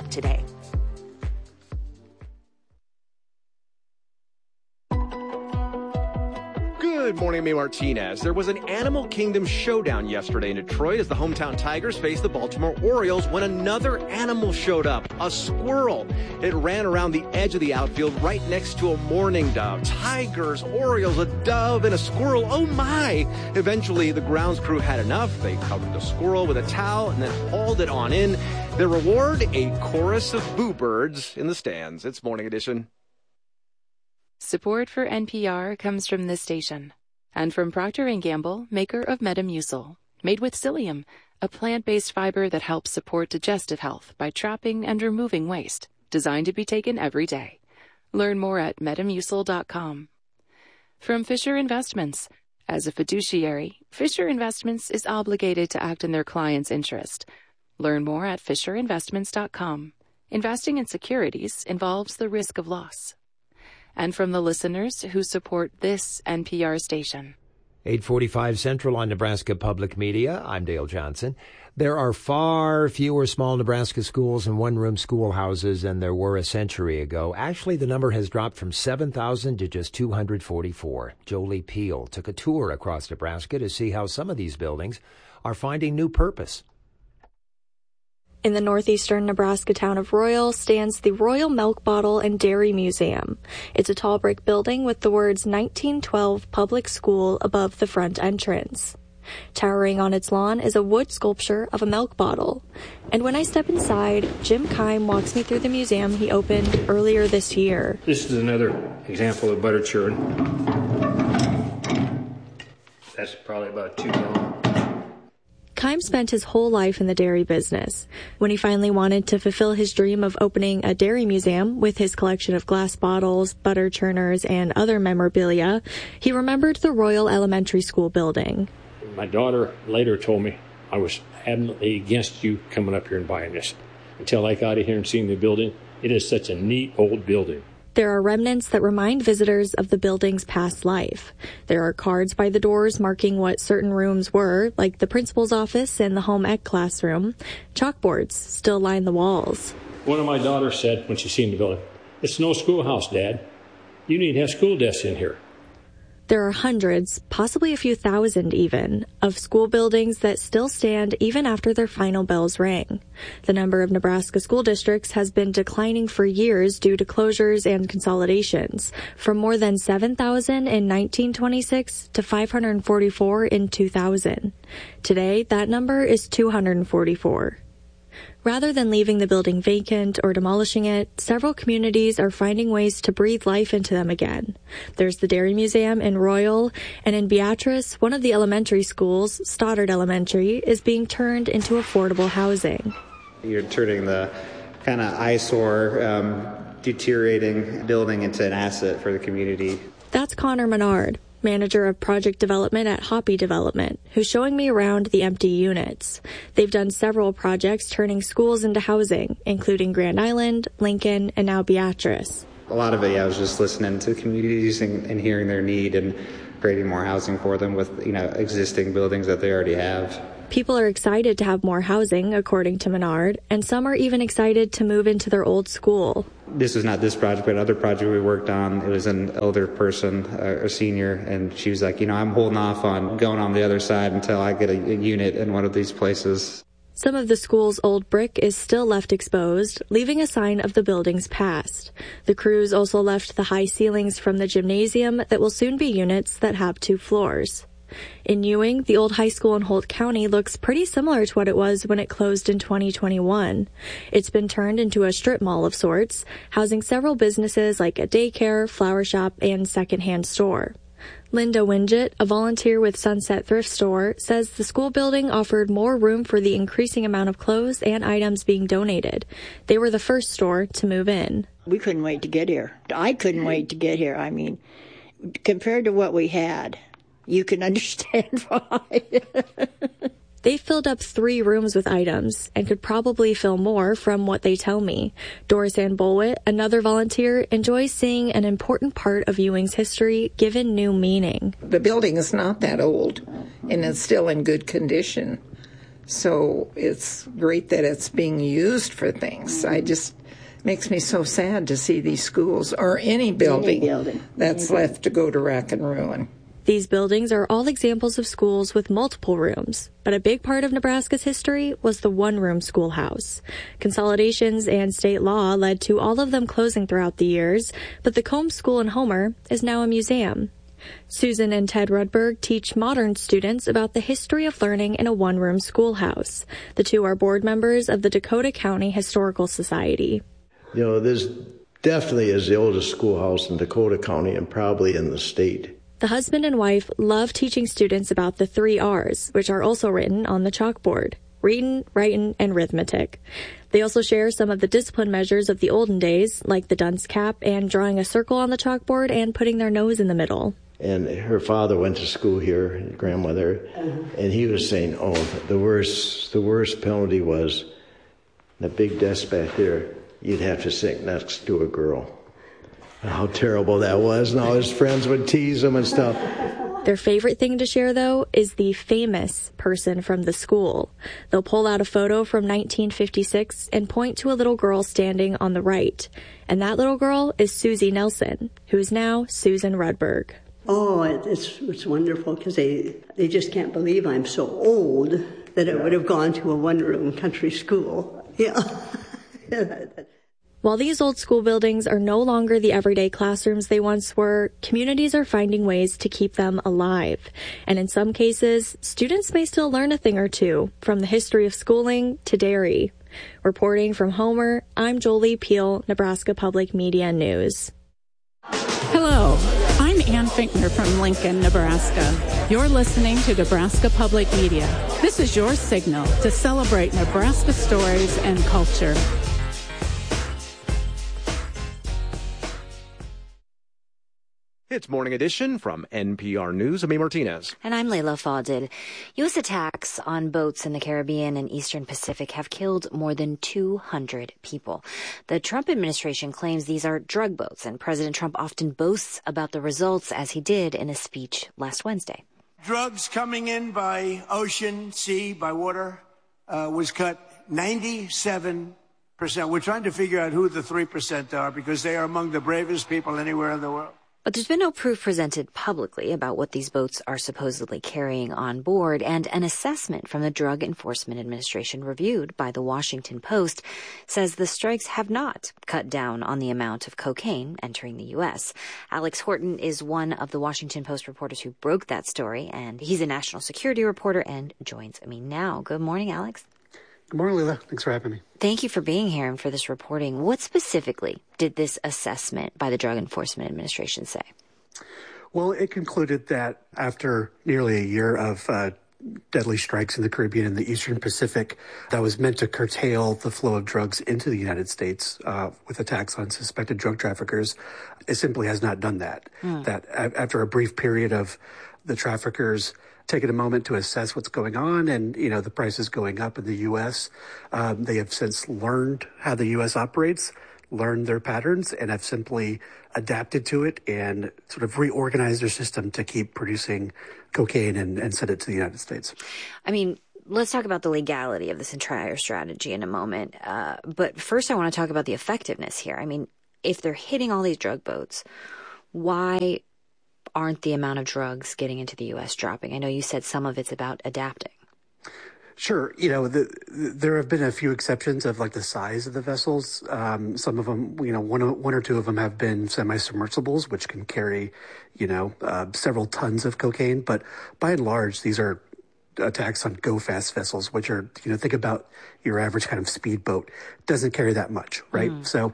today. Good morning, May Martinez. There was an Animal Kingdom showdown yesterday in Detroit as the hometown Tigers faced the Baltimore Orioles when another animal showed up, a squirrel. It ran around the edge of the outfield right next to a mourning dove. Tigers, Orioles, a dove, and a squirrel. Oh, my! Eventually, the grounds crew had enough. They covered the squirrel with a towel and then hauled it on in. The reward, a chorus of boo birds in the stands. It's Morning Edition. Support for NPR comes from this station and from Procter & Gamble, maker of Metamucil, made with psyllium, a plant-based fiber that helps support digestive health by trapping and removing waste, designed to be taken every day. Learn more at Metamucil.com. From Fisher Investments. As a fiduciary, Fisher Investments is obligated to act in their client's interest. Learn more at FisherInvestments.com. Investing in securities involves the risk of loss. And from the listeners who support this NPR station. 8:45 Central on Nebraska Public Media. I'm Dale Johnson. There are far fewer small Nebraska schools and one-room schoolhouses than there were a century ago. Actually, the number has dropped from 7,000 to just 244. Jolie Peel took a tour across Nebraska to see how some of these buildings are finding new purpose. In the northeastern Nebraska town of Royal stands the Royal Milk Bottle and Dairy Museum. It's a tall brick building with the words 1912 Public School above the front entrance. Towering on its lawn is a wood sculpture of a milk bottle. And when I step inside, Jim Keim walks me through the museum he opened earlier this year. This is another example of butter churn. That's probably about 2 gallons. Keim spent his whole life in the dairy business. When he finally wanted to fulfill his dream of opening a dairy museum with his collection of glass bottles, butter churners, and other memorabilia, he remembered the Royal Elementary School building. My daughter later told me I was adamantly against you coming up here and buying this. Until I got here and seen the building, it is such a neat old building. There are remnants that remind visitors of the building's past life. There are cards by the doors marking what certain rooms were, like the principal's office and the home ec classroom. Chalkboards still line the walls. One of my daughters said when she seen the building, "It's no schoolhouse, Dad. You need to have school desks in here." There are hundreds, possibly a few thousand even, of school buildings that still stand even after their final bells rang. The number of Nebraska school districts has been declining for years due to closures and consolidations, from more than 7,000 in 1926 to 544 in 2000. Today, that number is 244. Rather than leaving the building vacant or demolishing it, several communities are finding ways to breathe life into them again. There's the Dairy Museum in Royal, and in Beatrice, one of the elementary schools, Stoddard Elementary, is being turned into affordable housing. You're turning the kind of eyesore, deteriorating building into an asset for the community. That's Connor Menard, manager of project development at Hoppy Development, who's showing me around the empty units. They've done several projects turning schools into housing, including Grand Island, Lincoln, and now Beatrice. A lot of it, I was just listening to communities and hearing their need and creating more housing for them with, existing buildings that they already have. People are excited to have more housing, according to Menard, and some are even excited to move into their old school. This was not this project, but another project we worked on. It was an elder person, a senior, and she was like, I'm holding off on going on the other side until I get a unit in one of these places. Some of the school's old brick is still left exposed, leaving a sign of the building's past. The crews also left the high ceilings from the gymnasium that will soon be units that have 2 floors. In Ewing, the old high school in Holt County looks pretty similar to what it was when it closed in 2021. It's been turned into a strip mall of sorts, housing several businesses like a daycare, flower shop, and secondhand store. Linda Winget, a volunteer with Sunset Thrift Store, says the school building offered more room for the increasing amount of clothes and items being donated. They were the first store to move in. We couldn't wait to get here. I couldn't wait to get here. I mean, compared to what we had, you can understand why. They filled up 3 rooms with items and could probably fill more from what they tell me. Doris Ann Bolwit, another volunteer, enjoys seeing an important part of Ewing's history given new meaning. The building is not that old and it's still in good condition. So it's great that it's being used for things. Makes me so sad to see these schools or any building that's left to go to wreck and ruin. These buildings are all examples of schools with multiple rooms, but a big part of Nebraska's history was the one-room schoolhouse. Consolidations and state law led to all of them closing throughout the years, but the Combs School in Homer is now a museum. Susan and Ted Rudberg teach modern students about the history of learning in a one-room schoolhouse. The two are board members of the Dakota County Historical Society. You know, this definitely is the oldest schoolhouse in Dakota County and probably in the state. The husband and wife love teaching students about the 3 R's, which are also written on the chalkboard: readin', writin', and arithmetic. They also share some of the discipline measures of the olden days, like the dunce cap and drawing a circle on the chalkboard and putting their nose in the middle. And her father went to school here, his grandmother, and he was saying, the worst penalty was the big desk back there, you'd have to sit next to a girl. How terrible that was, and all his friends would tease him and stuff. Their favorite thing to share, though, is the famous person from the school. They'll pull out a photo from 1956 and point to a little girl standing on the right. And that little girl is Susie Nelson, who's now Susan Rudberg. Oh, it's wonderful because they just can't believe I'm so old that I would have gone to a one-room country school. Yeah. While these old school buildings are no longer the everyday classrooms they once were, communities are finding ways to keep them alive. And in some cases, students may still learn a thing or two, from the history of schooling to dairy. Reporting from Homer, I'm Jolie Peel, Nebraska Public Media News. Hello, I'm Ann Finkner from Lincoln, Nebraska. You're listening to Nebraska Public Media. This is your signal to celebrate Nebraska stories and culture. It's Morning Edition from NPR News. I'm A. Martinez. And I'm Layla Fadil. U.S. attacks on boats in the Caribbean and Eastern Pacific have killed more than 200 people. The Trump administration claims these are drug boats, and President Trump often boasts about the results, as he did in a speech last Wednesday. Drugs coming in by ocean, sea, by water was cut 97%. We're trying to figure out who the 3% are because they are among the bravest people anywhere in the world. But there's been no proof presented publicly about what these boats are supposedly carrying on board, and an assessment from the Drug Enforcement Administration reviewed by the Washington Post says the strikes have not cut down on the amount of cocaine entering the U.S. Alex Horton is one of the Washington Post reporters who broke that story, and he's a national security reporter and joins me now. Good morning, Alex. Good morning, Leila. Thanks for having me. Thank you for being here and for this reporting. What specifically did this assessment by the Drug Enforcement Administration say? Well, it concluded that after nearly a year of deadly strikes in the Caribbean and the Eastern Pacific that was meant to curtail the flow of drugs into the United States with attacks on suspected drug traffickers, it simply has not done that. That after a brief period of the traffickers taken a moment to assess what's going on and, the prices going up in the U.S. They have since learned how the U.S. operates, learned their patterns, and have simply adapted to it and sort of reorganized their system to keep producing cocaine and send it to the United States. I mean, let's talk about the legality of this entire strategy in a moment. But first, I want to talk about the effectiveness here. I mean, if they're hitting all these drug boats, why aren't the amount of drugs getting into the U.S. dropping? I know you said some of it's about adapting. Sure. There have been a few exceptions of like the size of the vessels. Some of them, one or two of them have been semi-submersibles, which can carry, several tons of cocaine. But by and large, these are attacks on go-fast vessels, which are, think about your average kind of speedboat. Doesn't carry that much, right? So